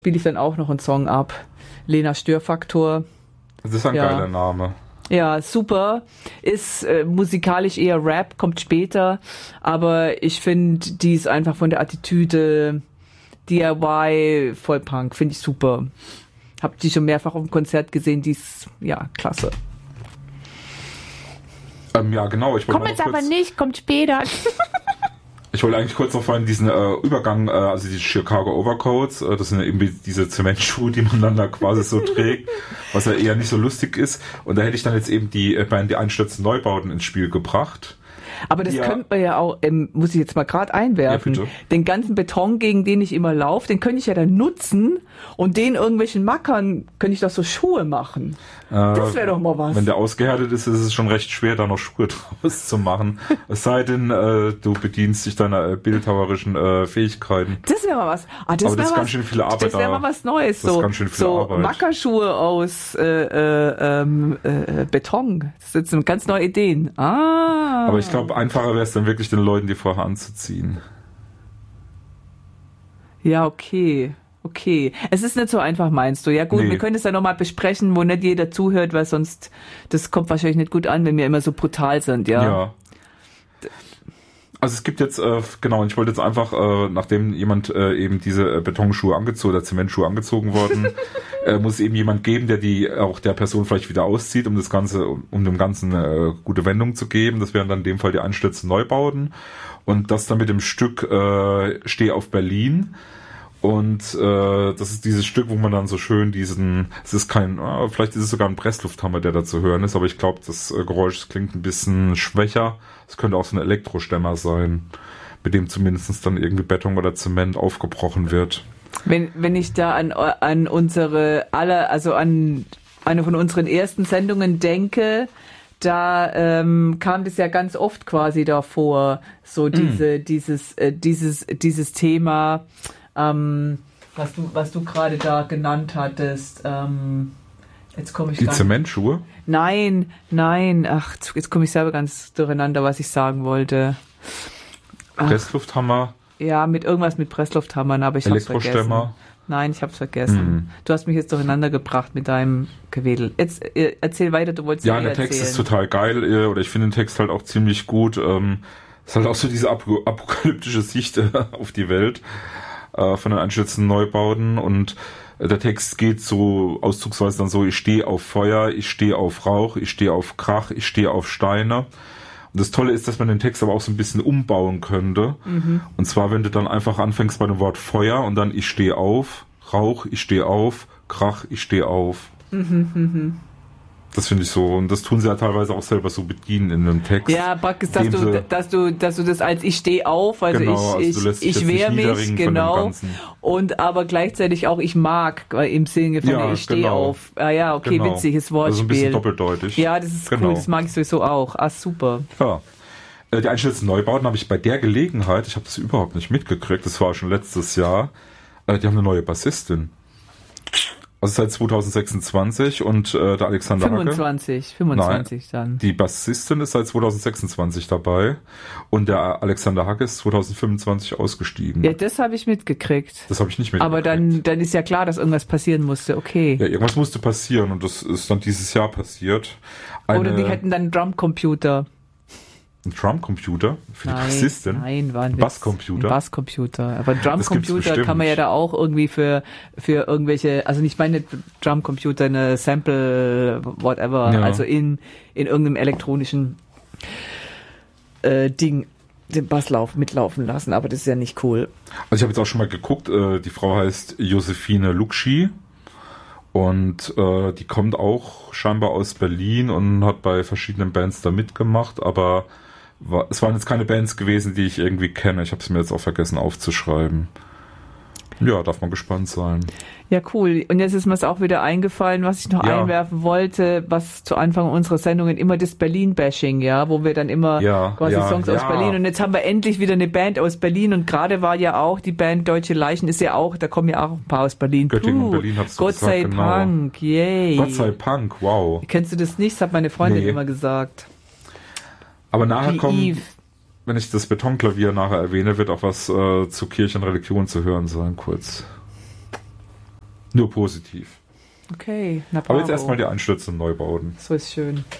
spiele ich dann auch noch einen Song ab. Lena Störfaktor. Das ist ein geiler Name. Ja, super. Ist musikalisch eher Rap, kommt später. Aber ich finde, die ist einfach von der Attitüde DIY Vollpunk. Finde ich super. Hab die schon mehrfach auf dem Konzert gesehen. Die ist, ja, klasse. Ja, genau. Kommt jetzt aber nicht, kommt später. Ich wollte eigentlich kurz noch vorhin diesen Übergang, also die Chicago Overcoats, das sind ja eben diese Zementschuhe, die man dann da quasi so trägt, was ja eher nicht so lustig ist. Und da hätte ich dann jetzt eben die Einstürzen Neubauten ins Spiel gebracht. Aber das könnte man ja auch, muss ich jetzt mal gerade einwerfen, den ganzen Beton, gegen den ich immer laufe, den könnte ich ja dann nutzen und den irgendwelchen Mackern könnte ich doch so Schuhe machen. Das wäre doch mal was. Wenn der ausgehärtet ist, ist es schon recht schwer, da noch Schuhe draus zu machen. Es sei denn, du bedienst dich deiner bildhauerischen Fähigkeiten. Das wäre mal was. Aber das ist ganz schön viel Arbeit. Das wäre mal was Neues. Das ist ganz schön viel Arbeit. Mackerschuhe aus Beton. Das sind so ganz neue Ideen. Aber ich glaube, einfacher wäre es dann wirklich den Leuten, die vorher anzuziehen. Ja, okay. Es ist nicht so einfach, meinst du? Ja gut, wir können es ja nochmal besprechen, wo nicht jeder zuhört, weil sonst, das kommt wahrscheinlich nicht gut an, wenn wir immer so brutal sind, ja. Also es gibt jetzt, genau, ich wollte jetzt einfach, nachdem jemand eben diese Betonschuhe angezogen oder Zementschuhe angezogen worden, muss es eben jemand geben, der die auch der Person vielleicht wieder auszieht, um dem Ganzen gute Wendung zu geben. Das wären dann in dem Fall die Einstürzen Neubauten. Und das dann mit dem Stück Steh auf Berlin. Und das ist dieses Stück, wo man dann so schön es ist vielleicht ist es sogar ein Presslufthammer, der da zu hören ist, aber ich glaube, das Geräusch klingt ein bisschen schwächer. Es könnte auch so ein Elektrostemmer sein, mit dem zumindest dann irgendwie Beton oder Zement aufgebrochen wird. Wenn ich da an eine von unseren ersten Sendungen denke, da kam das ja ganz oft quasi davor, so dieses Thema, was du gerade da genannt hattest. Jetzt komme ich die Zementschuhe? Nein. Ach, jetzt komme ich selber ganz durcheinander, was ich sagen wollte. Presslufthammer? Ja, mit Presslufthammern, aber ich hab's vergessen. Nein, ich hab's vergessen. Du hast mich jetzt durcheinander gebracht mit deinem Gewedel. Jetzt erzähl weiter, du wolltest ja der Text ist total geil, oder ich finde den Text halt auch ziemlich gut. Ist halt auch so diese apokalyptische Sicht auf die Welt von den Einstürzen Neubauten, und der Text geht so ausdrucksweise dann so: Ich stehe auf Feuer, ich stehe auf Rauch, ich stehe auf Krach, ich stehe auf Steine. Und das Tolle ist, dass man den Text aber auch so ein bisschen umbauen könnte. Und zwar, wenn du dann einfach anfängst bei dem Wort Feuer und dann ich stehe auf, Rauch, ich stehe auf, Krach, ich stehe auf. Das finde ich so, und das tun sie ja teilweise auch selber so bedienen in einem Text. Ja, praktisch, dass du das als ich stehe auf, also genau, ich wehre mich, genau, und aber gleichzeitig auch ich mag, im Sinne von ich stehe auf. Ah ja, okay, genau. Witziges Wortspiel. Also ein bisschen doppeldeutig. Ja, das ist cool, das mag ich sowieso auch. Ah, super. Ja. Die Einstürzen Neubauten habe ich bei der Gelegenheit, ich habe das überhaupt nicht mitgekriegt, das war schon letztes Jahr, die haben eine neue Bassistin. Also seit 2026, und der Alexander 25 dann. Die Bassistin ist seit 2026 dabei und der Alexander Hacke ist 2025 ausgestiegen. Ja, das habe ich mitgekriegt. Das habe ich nicht mitgekriegt. Aber dann ist ja klar, dass irgendwas passieren musste, okay. Ja, irgendwas musste passieren, und das ist dann dieses Jahr passiert. Oder die hätten dann einen Drumcomputer. Ein Drumcomputer für die Bassistin? Nein, war ein Basscomputer. Ein Basscomputer. Aber ein Drumcomputer kann man ja da auch irgendwie für irgendwelche, also nicht meine Drumcomputer, eine Sample, whatever, also in irgendeinem elektronischen Ding den Bass mitlaufen lassen, aber das ist ja nicht cool. Also ich habe jetzt auch schon mal geguckt, die Frau heißt Josephine Luxi. Und die kommt auch scheinbar aus Berlin und hat bei verschiedenen Bands da mitgemacht, aber es waren jetzt keine Bands gewesen, die ich irgendwie kenne. Ich habe es mir jetzt auch vergessen aufzuschreiben. Ja, darf man gespannt sein. Ja, cool. Und jetzt ist mir es auch wieder eingefallen, was ich noch einwerfen wollte, was zu Anfang unserer Sendungen immer das Berlin-Bashing, ja, wo wir dann immer quasi Songs aus Berlin, und jetzt haben wir endlich wieder eine Band aus Berlin, und gerade war ja auch die Band Deutsche Leichen, ist ja auch, da kommen ja auch ein paar aus Berlin. Göttingen und Berlin hat's Gott sei Punk, yay. Gott sei Punk, wow. Kennst du das nicht? Das hat meine Freundin immer gesagt. Aber nachher wenn ich das Betonklavier nachher erwähne, wird auch was zu Kirche und Religion zu hören sein, kurz. Nur positiv. Okay, Aber jetzt erstmal die Einstürze und Neubauten. So ist schön.